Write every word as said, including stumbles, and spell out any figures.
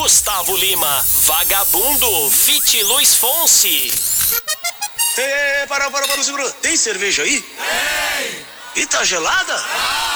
Gustavo Lima, Vagabundo, feat. Luiz Fonsi. Ei, para, para, para, segura. Tem cerveja aí? Tem. E tá gelada? Ah.